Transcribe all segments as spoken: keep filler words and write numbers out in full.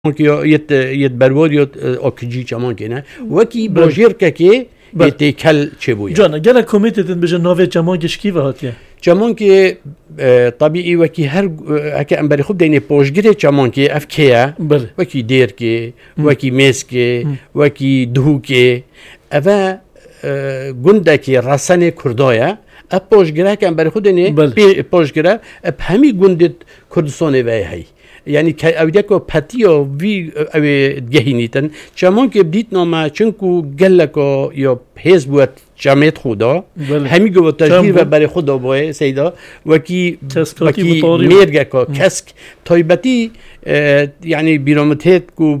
که یت یت برواریات آکیجی چمان که نه وکی باجر که که یت کل چه بوی جانا گله کمیتتن بجن نوی چمان کشکی و هاتیه چمان که طبیعی وکی هر اگه انبری خوب دینه پوشگیره چمان که اف کیه وکی دیر که وکی میز که وکی دهو که اوا گنده که رسانه کردایه اپ پوشگیره که انبری خود دینه پوشگیره اپ همی گنده کردستانه وی هی یعنی که اویده که پتیا وی اوی گهینیتن چمان که بدیت نامه چنکو گلکا یا حیز بود جمعیت خودا همی گو تجدیر و برای خدا باید سیدا وکی وکی میرگه که کسک تایبتی یعنی بیرامتهت که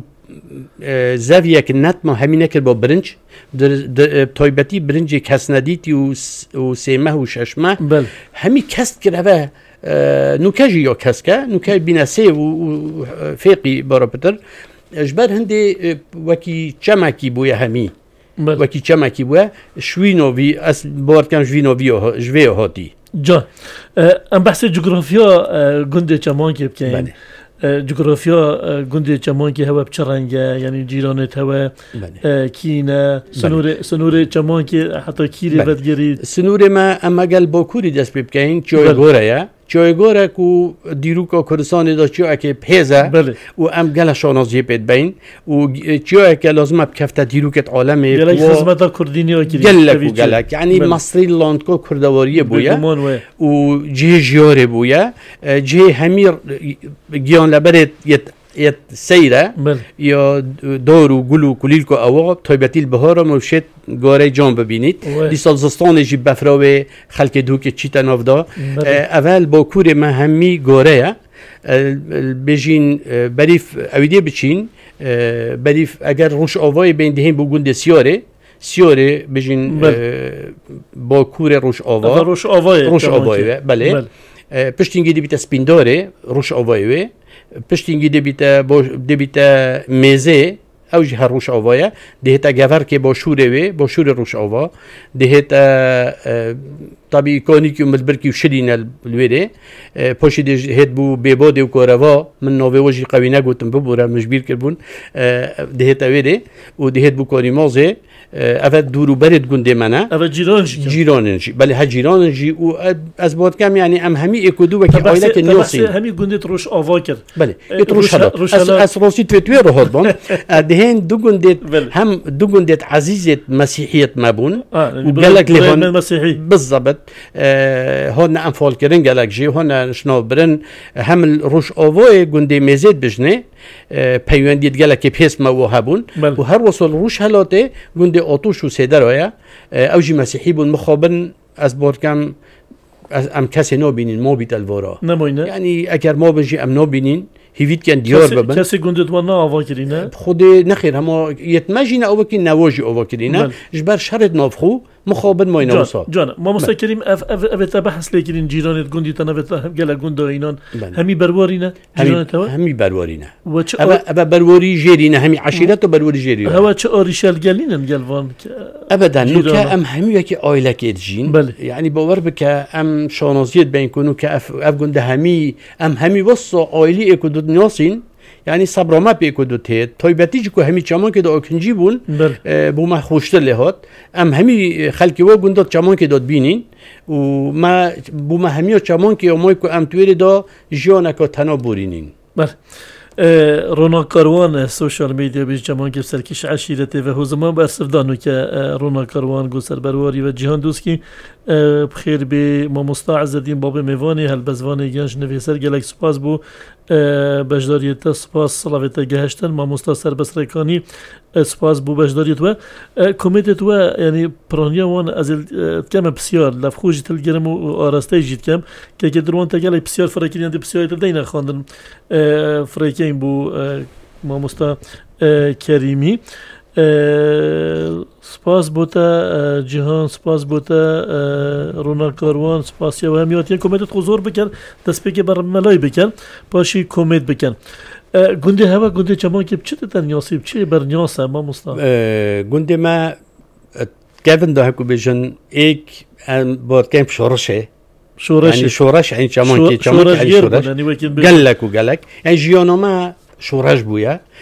زویه که نتما همینه که با برنج تایبتی برنج کس ندیتی و سیمه و ششمه همی کس کرده نوکجی یا کسکه نوکه بیناسه و فیقی برابر اجبر هندی وکی چمکی بویا همی وکی چمکی بویا شوینو وی از بار کم شوینو وی جوی هاتی جا ام بحث جغرافیا گنده چمان که بکنیم جغرافیا گنده چمان که هوا بچرنگه یعنی جیرانت هوا کینه سنور سنور چمان که حتی کیری بدگیری سنور ما اما گل باکوری دست بکنیم چای گوره یا چای گوره کو دیروکا کردستان دا چای که پیزه و ام گل شانازی پید بین و چای که لازم بکفت دیروکت عالمه گلک خدمت کردینی ها کردی گلک و گلک یعنی مصری لاندکو کردواریه بویا و جه جیاره بویا جه همیر گیان لبرت یت یت سیره یا دور و گل و کلیل کو آوا تایبتی بهار موشت گاره جان ببینید دی سال زستان جی بفراوی خلک دو که چی تنافدا اول با کور ما همی گاره بجین بریف اویدی بچین بریف اگر روش آوای بین دهیم بگوند سیاره سیاره بجین با کور روش آوا روش آوای روش آوای بله پشتینگی دی بیت سپینداره روش آوای پشتینگی دبیتا با دبیتا میزه اوج هر روش آوایه دهتا گفر که با شوره وی با شور روش آوا دهتا طبیعی کانی که ملبرکی و شدین الویده پاشید هد بو بیباد و کاروا من نوی وجی قوی نگوتم ببورم مجبیر کردم دهتا ویده و دهت بو کاری مازه اول دورو برد گنده منه اول جیرانجی جیرانجی بله ها جیرانجی و از بعد کم یعنی ام همی اکودو و که آیله که نیاسی همی گنده روش آوا کرد بله ایت روش هداد از از راسی توی رهاد بان دهن دو گنده هم دو گنده عزیزت مسیحیت مبون و گلک لهان مسیحی بالضبط هون انفال کردن گلک جی هون نشناف برن هم روش آوای گنده میزید بجنه پیوندیت گلک پیس ما و هبون و هر وصل روش هلاته گنده آتوش و سیدر آیا اوجی مسیحی بون مخابن از بارکم از ام کسی نبینین ما بیت الوارا نماینه یعنی اگر ما بنجی ام نبینین هیوید کن دیار ببن کسی گنده تو نه آوا کرینه خود نخیر اما یتمجینه او که نواجی آوا کرینه جبر شرط نافخو مخابن ما اینا وصل جان ما مستکریم اف اف اف تبحث لیکن جیرانت گندی تنوت گله گنده اینان همی بروارینه جیرانت هوا همی بروارینه ابا ابا برواری جیرینه همی عشیرت و برواری جیرینه هوا چه آریشال گلینن گلوان ابدا نوکه ام همی که آیله که جین یعنی باور بک ام شانازیت بین کنو که اف اف گنده همی ام همی وصل آیلی اکودت نیاسین یعنی صبر ما بیکودوته تایبتی جو همی چمان که دو اکنجی بون بو ما خوشتر لهات ام همی خلکی و گندات چمان که داد بینین و ما بو ما همی چمان که امای کو ام تویری دا جیانه که تنا بورینین بله رونا کاروان سوشال میدیا بیش جمان که سرکش عشیرته و هزمان برسفدانو که رونا کاروان گو سربرواری و جهان دوست که بخیر به ما مستعزدین باب میوانی هل بزوانی گنج نویسر گلک سپاس بو بجداریت سپاس صلاویت گهشتن ما مستاسر بسرکانی سپاس بو بجداریت و کمیتت و یعنی پرانیا وان از کم بسیار لفخوجی تلگرم و آراسته جیت کم که که دروان تگلی بسیار فرکین یعنی بسیار تلدین خواندن فرکین بو ما مستا کریمی سپاس بوده جهان سپاس بوده رونا کاروان سپاس یا همیات یه کمیت خوزور بکن دست بگه بر ملای بکن پاشی کمیت بکن گنده هوا گنده چمان که چه تن نیاسیب چه بر نیاسه ما مستان گنده ما کفن ده که بجن ایک بار کم شورشه شورش یعنی شورش این چمان که چمان که شورش گلک و گلک این جیانو ما شۆڕەش بووە